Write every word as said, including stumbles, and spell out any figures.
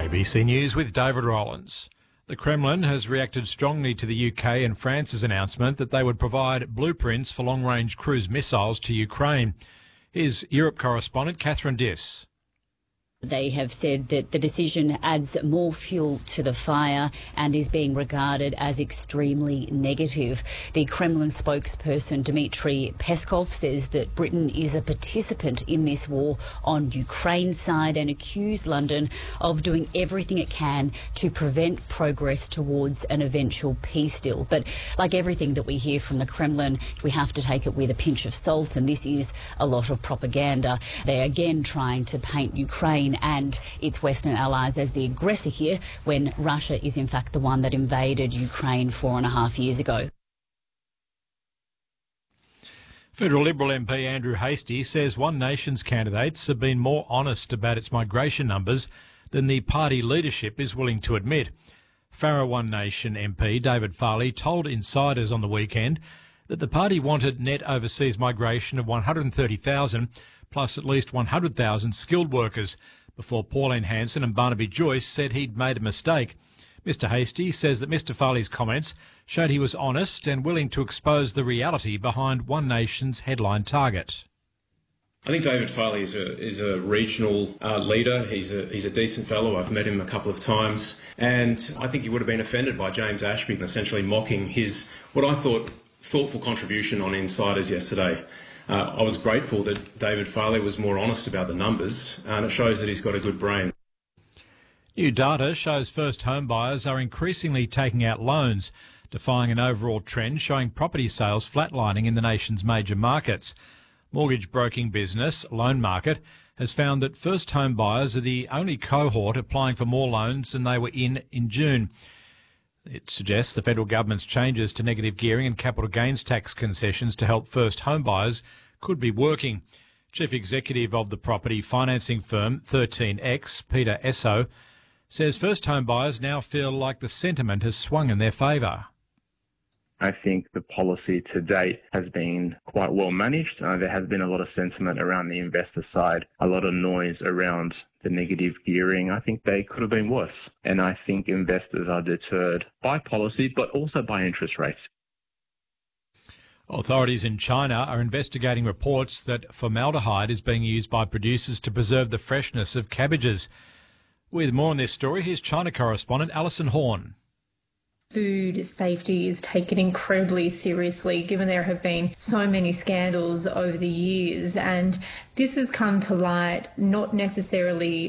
A B C News with David Rollins. The Kremlin has reacted strongly to the U K and France's announcement that they would provide blueprints for long-range cruise missiles to Ukraine. Here's Europe correspondent Catherine Diss. They have said that the decision adds more fuel to the fire and is being regarded as extremely negative. The Kremlin spokesperson Dmitry Peskov says that Britain is a participant in this war on Ukraine's side and accused London of doing everything it can to prevent progress towards an eventual peace deal. But like everything that we hear from the Kremlin, we have to take it with a pinch of salt, and this is a lot of propaganda. They're again trying to paint Ukraine and its Western allies as the aggressor here, when Russia is in fact the one that invaded Ukraine four and a half years ago. Federal Liberal M P Andrew Hastie says One Nation's candidates have been more honest about its migration numbers than the party leadership is willing to admit. Farrer One Nation M P David Farley told insiders on the weekend that the party wanted net overseas migration of one hundred thirty thousand plus at least one hundred thousand skilled workers, before Pauline Hanson and Barnaby Joyce said he'd made a mistake. Mister Hastie says that Mister Farley's comments showed he was honest and willing to expose the reality behind One Nation's headline target. I think David Farley is a, is a regional uh, leader. He's a, he's a decent fellow. I've met him a couple of times. And I think he would have been offended by James Ashby essentially mocking his, what I thought, thoughtful contribution on Insiders yesterday. Uh, I was grateful that David Farley was more honest about the numbers, and it shows that he's got a good brain. New data shows first home buyers are increasingly taking out loans, defying an overall trend showing property sales flatlining in the nation's major markets. Mortgage broking business Loan Market has found that first home buyers are the only cohort applying for more loans than they were in in June. It suggests the federal government's changes to negative gearing and capital gains tax concessions to help first home buyers could be working. Chief Executive of the property financing firm thirteen X, Peter Esso, says first home buyers now feel like the sentiment has swung in their favour. I think the policy to date has been quite well managed. Uh, there has been a lot of sentiment around the investor side, a lot of noise around the negative gearing. I think they could have been worse. And I think investors are deterred by policy, but also by interest rates. Authorities in China are investigating reports that formaldehyde is being used by producers to preserve the freshness of cabbages. With more on this story, here's China correspondent Alison Horn. Food safety is taken incredibly seriously, given there have been so many scandals over the years, and this has come to light not necessarily